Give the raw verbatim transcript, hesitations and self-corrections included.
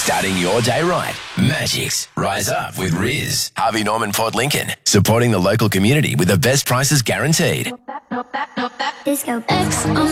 Starting your day right. Magic's Rise Up with Riz. Harvey Norman Port Lincoln. Supporting the local community with the best prices guaranteed. Disco X.